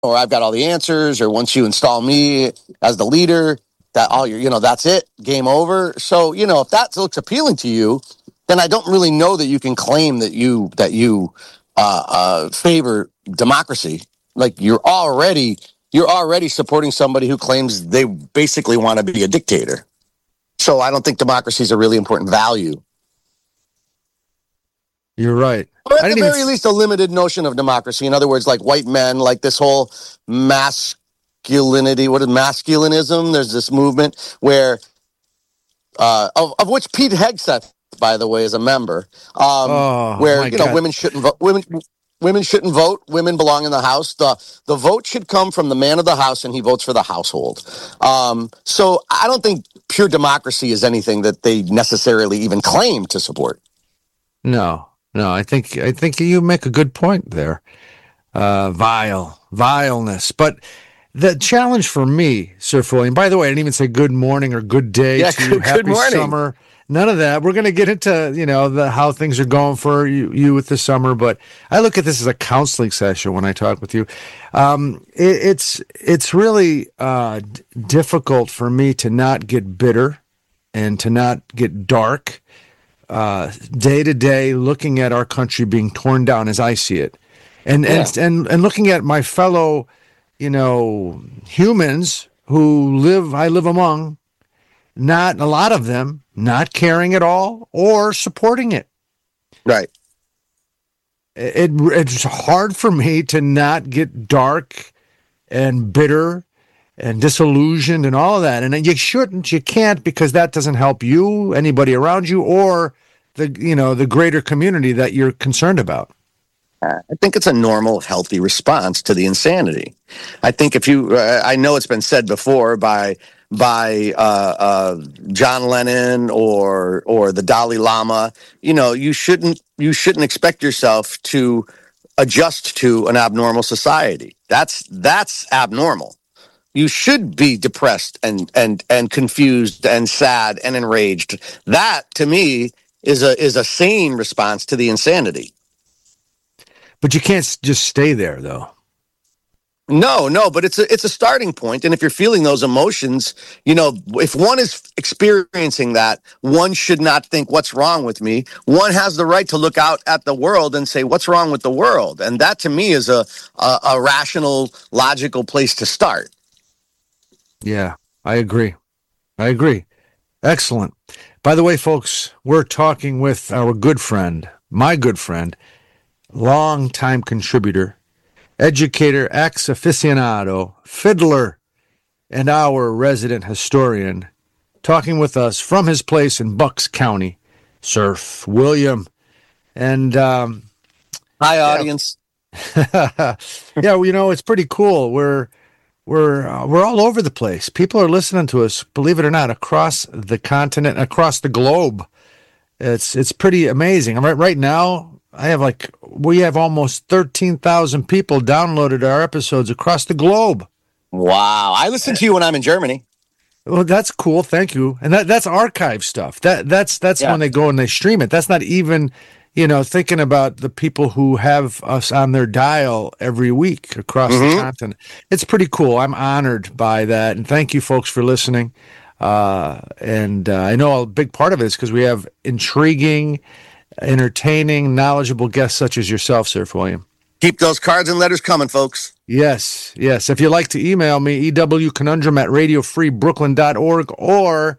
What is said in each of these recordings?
or I've got all the answers, or once you install me as the leader, that all that's it, game over. So, if that looks appealing to you, then I don't really know that you can claim that you favor democracy. Like you're already supporting somebody who claims they basically want to be a dictator. So I don't think democracy is a really important value. You're right. Or at the very least, a limited notion of democracy. In other words, like white men, like this whole masculinity. What is masculinism? There's this movement where, of which Pete Hegseth, by the way, is a member, where women shouldn't vote. Women shouldn't vote. Women belong in the house. The vote should come from the man of the house, and he votes for the household. So I don't think pure democracy is anything that they necessarily even claim to support. No, I think you make a good point there. Vileness. But the challenge for me, Sir William, by the way, I didn't even say good morning or good day to you. Happy good morning. Summer. None of that. We're going to get into, how things are going for you with the summer, but I look at this as a counseling session when I talk with you. It's really difficult for me to not get bitter and to not get dark day to day, looking at our country being torn down as I see it. And looking at my fellow, humans who I live among, not a lot of them, not caring at all or supporting it. Right. It's hard for me to not get dark and bitter and disillusioned and all of that. And you can't, because that doesn't help you, anybody around you, or the greater community that you're concerned about. I think it's a normal, healthy response to the insanity. I think I know it's been said before by John Lennon or the Dalai Lama, you shouldn't expect yourself to adjust to an abnormal society. That's abnormal. You should be depressed and confused and sad and enraged. That, to me, is a sane response to the insanity. But you can't just stay there, though. No, but it's a starting point. And if you're feeling those emotions, if one is experiencing that, one should not think, what's wrong with me? One has the right to look out at the world and say, what's wrong with the world? And that, to me, is a rational, logical place to start. Yeah, I agree. Excellent. By the way, folks, we're talking with our my good friend, longtime contributor, educator, ex aficionado, fiddler, and our resident historian, talking with us from his place in Bucks County, Surf William. And hi, audience. Yeah, it's pretty cool. We're all over the place. People are listening to us, believe it or not, across the continent, across the globe. It's pretty amazing. Right now, we have almost 13,000 people downloaded our episodes across the globe. Wow. I listen to you when I'm in Germany. Well, that's cool. Thank you. And that's archive stuff. That's when they go and they stream it. That's not even, thinking about the people who have us on their dial every week across the continent. It's pretty cool. I'm honored by that. And thank you folks for listening. And I know a big part of it is because we have intriguing, entertaining, knowledgeable guests such as yourself, Sir William. Keep those cards and letters coming, folks. Yes. If you'd like to email me, ewconundrum@radiofreebrooklyn.org or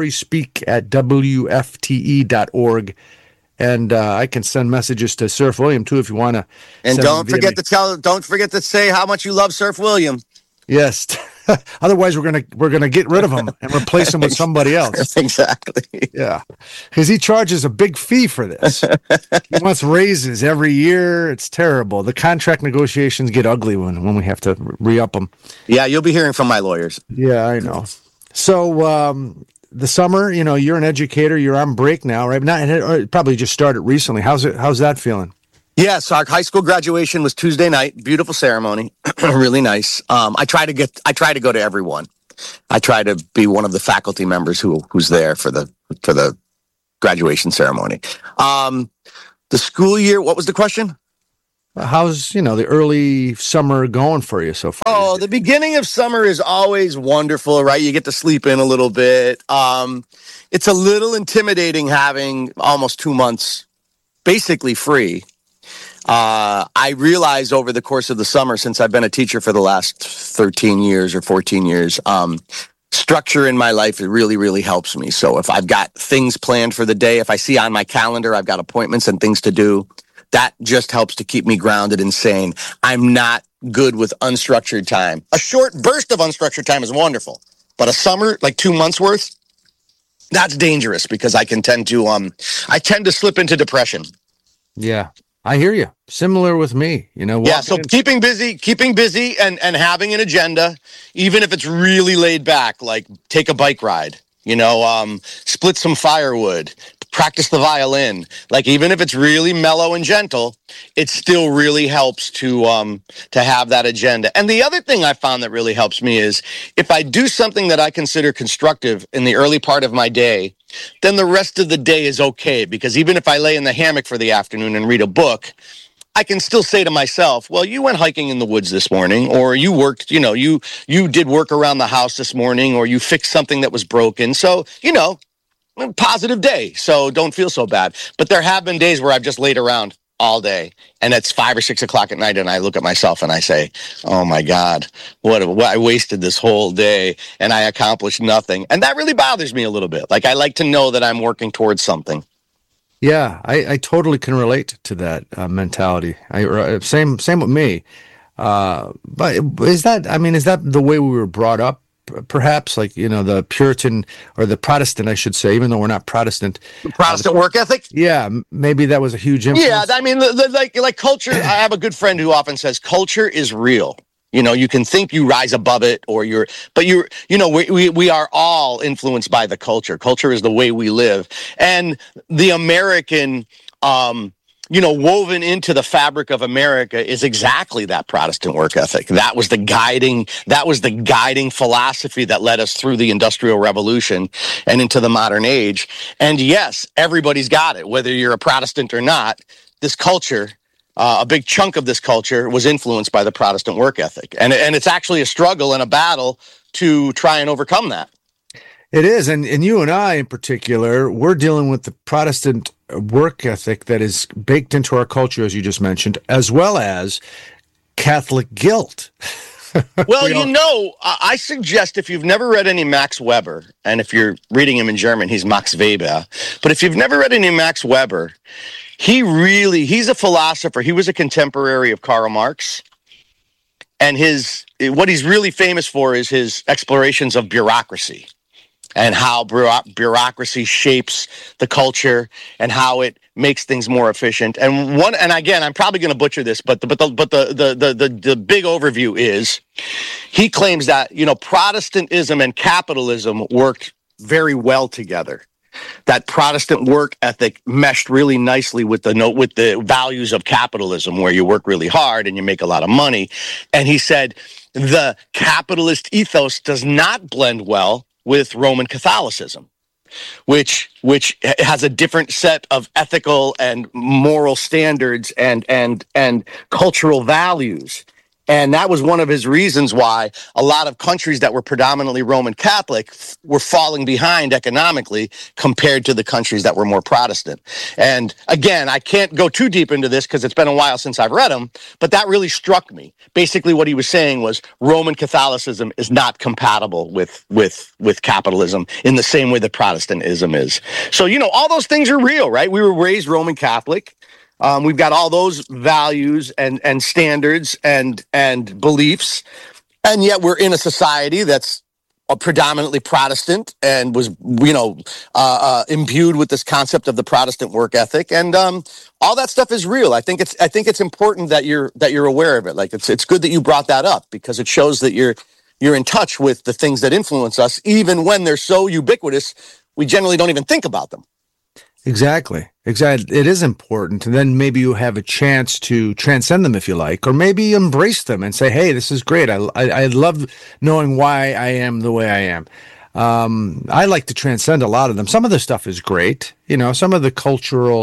freespeak@wfte.org. And I can send messages to Surf William, too, if you want to. And don't forget to say how much you love Surf William. Yes. Otherwise, we're gonna get rid of him and replace him with somebody else. Exactly. Yeah, because he charges a big fee for this. He wants raises every year. It's terrible. The contract negotiations get ugly when we have to re-up them. Yeah, you'll be hearing from my lawyers. Yeah, I know. So the summer, you're an educator. You're on break now, right? It probably just started recently. How's that feeling? Yes, our high school graduation was Tuesday night. Beautiful ceremony, really nice. I try to go to everyone. I try to be one of the faculty members who's there for the graduation ceremony. The school year. What was the question? How's, the early summer going for you so far? Oh, the beginning of summer is always wonderful, right? You get to sleep in a little bit. It's a little intimidating having almost 2 months basically free. I realized over the course of the summer, since I've been a teacher for the last 13 years or 14 years, structure in my life, it really, really helps me. So if I've got things planned for the day, if I see on my calendar, I've got appointments and things to do, that just helps to keep me grounded and sane. I'm not good with unstructured time. A short burst of unstructured time is wonderful, but a summer, like 2 months worth, that's dangerous because I tend to slip into depression. Yeah. I hear you. Similar with me, Yeah, so keeping busy and having an agenda, even if it's really laid back, like take a bike ride, split some firewood, practice the violin. Like even if it's really mellow and gentle, it still really helps to have that agenda. And the other thing I found that really helps me is if I do something that I consider constructive in the early part of my day, then the rest of the day is okay, because even if I lay in the hammock for the afternoon and read a book, I can still say to myself, well, you went hiking in the woods this morning, or you worked, you did work around the house this morning, or you fixed something that was broken. So, positive day. So don't feel so bad. But there have been days where I've just laid around all day, and it's 5 or 6 o'clock at night, and I look at myself and I say, oh my God, what I wasted this whole day and I accomplished nothing. And that really bothers me a little bit. Like I like to know that I'm working towards something. Yeah, I totally can relate to that mentality. Same with me. But is that the way we were brought up? Perhaps like, the Puritan or the Protestant, I should say, even though we're not Protestant. Protestant work ethic? Yeah, maybe that was a huge influence. Yeah, I mean, like culture, I have a good friend who often says culture is real. You can think you rise above it we are all influenced by the culture. Culture is the way we live. And the American, woven into the fabric of America is exactly that Protestant work ethic. That was the guiding philosophy that led us through the Industrial Revolution and into the modern age. And yes, everybody's got it, whether you're a Protestant or not. This culture, a big chunk of this culture was influenced by the Protestant work ethic. And it's actually a struggle and a battle to try and overcome that. It is. And you and I in particular, we're dealing with the Protestant work ethic that is baked into our culture, as you just mentioned, as well as Catholic guilt. Well, I suggest if you've never read any Max Weber, and if you're reading him in German, he's Max Weber. But if you've never read any Max Weber, he's a philosopher. He was a contemporary of Karl Marx. And what he's really famous for is his explorations of bureaucracy and how bureaucracy shapes the culture and how it makes things more efficient. And again, I'm probably going to butcher this, but the big overview is he claims that, Protestantism and capitalism worked very well together. That Protestant work ethic meshed really nicely with the values of capitalism, where you work really hard and you make a lot of money. And he said the capitalist ethos does not blend well with Roman Catholicism, which has a different set of ethical and moral standards and cultural values. And that was one of his reasons why a lot of countries that were predominantly Roman Catholic were falling behind economically compared to the countries that were more Protestant. And again, I can't go too deep into this because it's been a while since I've read him, but that really struck me. Basically, what he was saying was Roman Catholicism is not compatible with capitalism in the same way that Protestantism is. So, all those things are real, right? We were raised Roman Catholic. We've got all those values and standards and beliefs, and yet we're in a society that's predominantly Protestant and was, imbued with this concept of the Protestant work ethic, and all that stuff is real. I think it's important that you're aware of it. Like it's good that you brought that up because it shows that you're in touch with the things that influence us, even when they're so ubiquitous, we generally don't even think about them. Exactly. It is important. And then maybe you have a chance to transcend them if you like, or maybe embrace them and say, hey, this is great. I love knowing why I am the way I am. I like to transcend a lot of them. Some of the stuff is great. Some of the cultural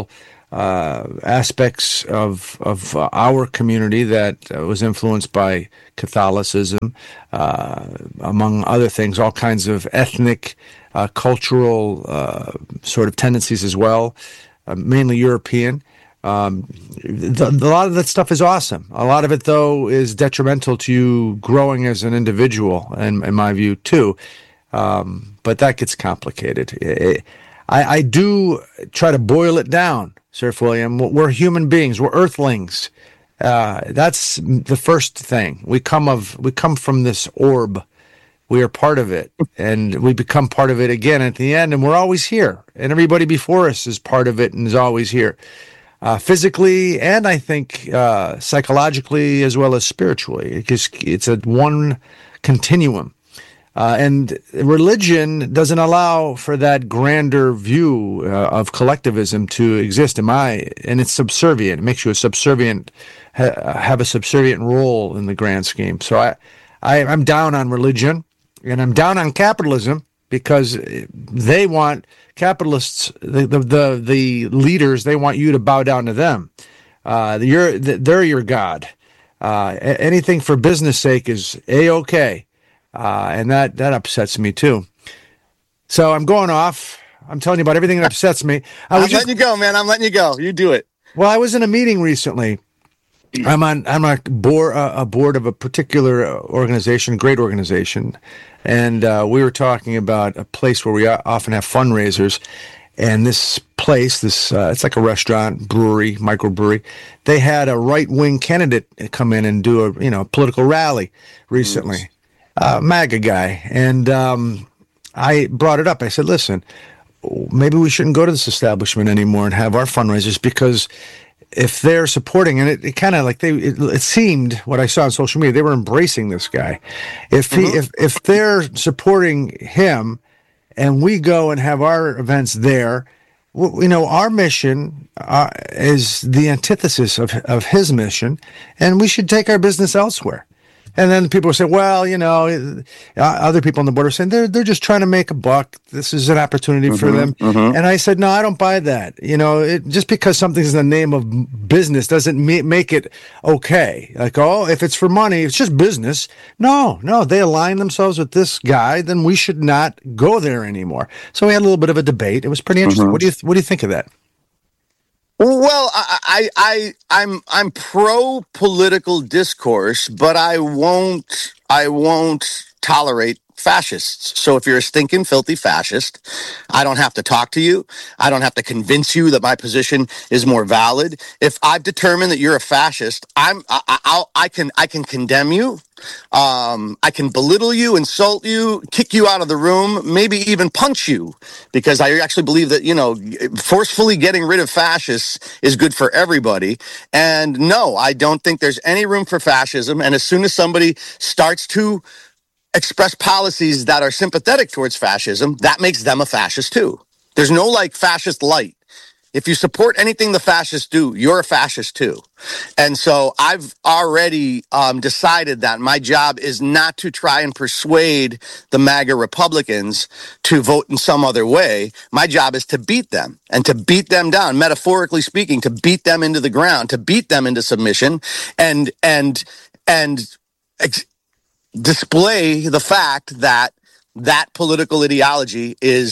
aspects of our community that was influenced by Catholicism, among other things, all kinds of ethnic, cultural sort of tendencies as well, mainly European. A lot of that stuff is awesome. A lot of it, though, is detrimental to you growing as an individual, in my view, too. But that gets complicated. I do try to boil it down, Sir William. We're human beings. We're earthlings. That's the first thing. We come from this orb. We are part of it, and we become part of it again at the end, and we're always here. And everybody before us is part of it and is always here. Physically, and I think psychologically as well as spiritually. It's a one continuum. And religion doesn't allow for that grander view of collectivism to exist, and it's subservient. It makes you a subservient, have a subservient role in the grand scheme. So I'm down on religion, and I'm down on capitalism because they want capitalists, the leaders, they want you to bow down to them. They're your God. Anything for business sake is A-okay. And that upsets me too. So I'm going off. I'm telling you about everything that upsets me. I'm letting you go, man. I'm letting you go. You do it. Well, I was in a meeting recently. I'm a board of a particular organization, great organization, and we were talking about a place where we often have fundraisers. And this place, it's like a restaurant, brewery, microbrewery. They had a right-wing candidate come in and do a political rally recently. MAGA guy. And I brought it up. I said, listen, maybe we shouldn't go to this establishment anymore and have our fundraisers, because if they're supporting, and it kind of like it seemed, what I saw on social media, they were embracing this guy. If they're supporting him and we go and have our events there, our mission is the antithesis of his mission, and we should take our business elsewhere. And then people will say, well, other people on the board are saying they're just trying to make a buck. This is an opportunity for them. Mm-hmm. And I said, no, I don't buy that. Just because something's in the name of business doesn't make it okay. Like, if it's for money, it's just business. No, they align themselves with this guy, then we should not go there anymore. So we had a little bit of a debate. It was pretty interesting. Mm-hmm. What do you think of that? Well, I'm pro political discourse, but I won't tolerate fascists. So if you're a stinking, filthy fascist, I don't have to talk to you. I don't have to convince you that my position is more valid. If I've determined that you're a fascist, I can condemn you. I can belittle you, insult you, kick you out of the room, maybe even punch you, because I actually believe that, forcefully getting rid of fascists is good for everybody. And no, I don't think there's any room for fascism. And as soon as somebody starts to express policies that are sympathetic towards fascism, that makes them a fascist too. There's no fascist light. If you support anything the fascists do, you're a fascist too. And so I've already decided that my job is not to try and persuade the MAGA Republicans to vote in some other way. My job is to beat them, and to beat them down, metaphorically speaking, to beat them into the ground, to beat them into submission, and display the fact that political ideology is